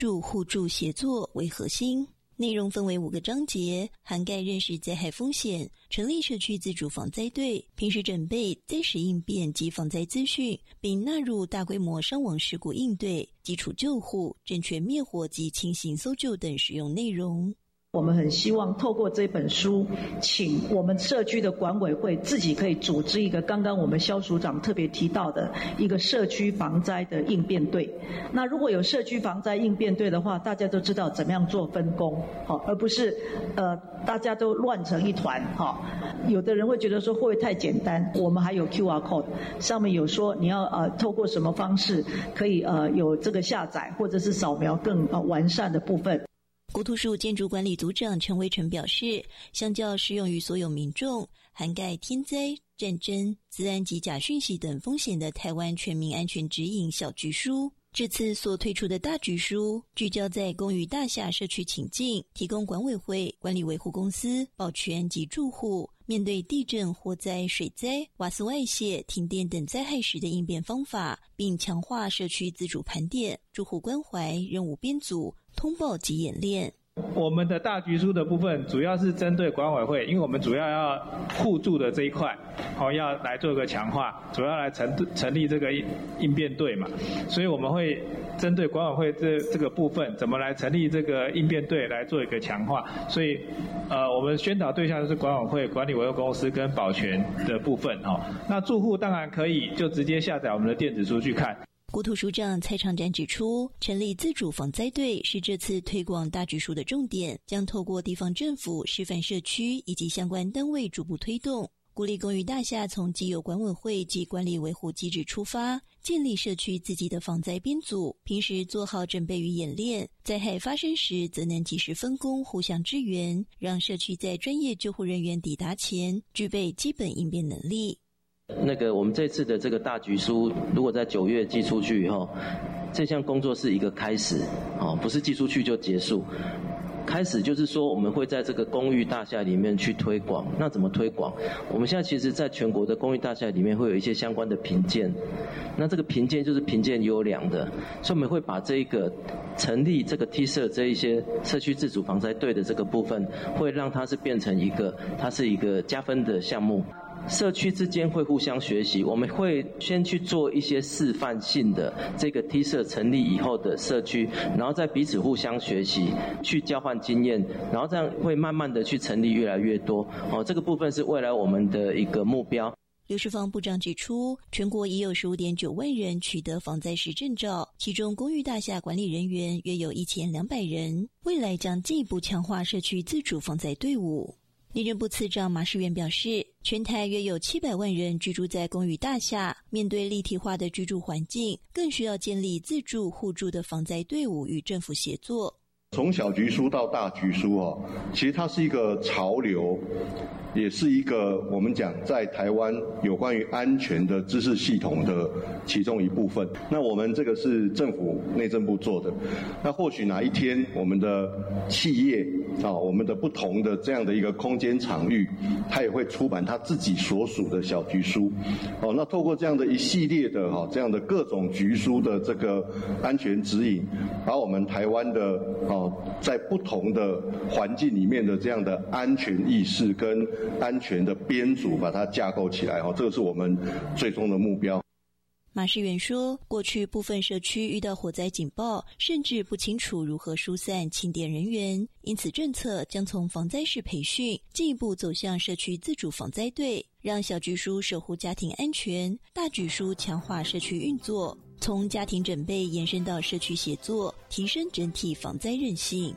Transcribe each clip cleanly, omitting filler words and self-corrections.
住互助协作为核心，内容分为5个章节，涵盖认识灾害风险、成立社区自主防灾队、平时准备、灾时应变及防灾资讯，并纳入大规模伤亡事故应对、基础救护、正确灭火及轻型搜救等实用内容。 我们很希望透过这本书，请我们社区的管委会自己可以组织一个刚刚我们肖署长特别提到的一个社区防灾的应变队。那如果有社区防灾应变队的话，大家都知道怎么样做分工，而不是大家都乱成一团。有的人会觉得说会不会太简单？我们还有 QR code， 上面有说你要透过什么方式可以有这个下载或者是扫描更完善的部分。 国土署建筑管理组长陈威成表示，相较适用于所有民众，涵盖天灾、战争、资安及假讯息等风险的台湾全民安全指引小局书，这次所推出的大局书聚焦在公寓大厦社区情境，提供管委会、管理维护公司、保全及住户面对地震、火灾、水灾、瓦斯外泄、停电等灾害时的应变方法，并强化社区自主盘点、住户关怀、任务编组、通报及演练。 我们的大局书的部分主要是针对管委会，因为我们主要要互助的这一块，要来做一个强化，主要来成立这个应变队嘛，所以我们会针对管委会这个部分，怎么来成立这个应变队来做一个强化。所以我们宣导对象就是管委会、管理维护公司跟保全的部分。那住户当然可以就直接下载我们的电子书去看。 国土署长蔡长展指出，成立自主防灾队是这次推广大局书的重点，将透过地方政府、示范社区以及相关单位逐步推动，鼓励公寓大厦从既有管委会及管理维护机制出发，建立社区自己的防灾编组，平时做好准备与演练，灾害发生时则能及时分工，互相支援，让社区在专业救护人员抵达前具备基本应变能力。 我们这次的这个大局书，如果在9月寄出去以后，这项工作是一个开始，不是寄出去就结束。开始就是说，我们会在这个公寓大厦里面去推广。那怎么推广？我们现在其实在全国的公寓大厦里面会有一些相关的评鉴，那这个评鉴就是评鉴优良的，所以我们会把这个成立这个 T 社这一些社区自主防灾队的这个部分，会让它是变成它是一个加分的项目。社区之间会互相学习，我们会先去做一些示范性的这个 T 社成立以后的社区，然后再彼此互相学习，去交换经验，然后这样会慢慢的去成立越来越多。这个部分是未来我们的一个目标。 刘世芳部长指出，全国已有 15.9 万人取得防灾时证照，其中公寓大厦管理人员约有1200人，未来将进一步强化社区自主防灾队伍。内政部次长马世元表示，全台约有700万人居住在公寓大厦，面对立体化的居住环境，更需要建立自助互助的防灾队伍与政府协作。 从小局书到大局书其实它是一个潮流，也是一个我们讲在台湾有关于安全的知识系统的其中一部分。那我们这个是政府内政部做的，那或许哪一天我们的企业我们的不同的这样的一个空间场域，它也会出版它自己所属的小局书。那透过这样的一系列的这样的各种局书的这个安全指引，把我们台湾的在不同的环境里面的这样的安全意识跟安全的编组把它架构起来，这个是我们最终的目标。 马世元说，过去部分社区遇到火灾警报，甚至不清楚如何疏散清点人员，因此政策将从防灾式培训进一步走向社区自主防灾队，让小局书守护家庭安全，大局书强化社区运作，从家庭准备延伸到社区协作，提升整体防灾韧性。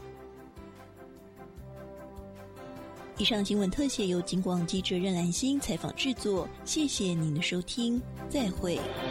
以上新闻特写由警广记者任兰心采访制作，谢谢您的收听，再会。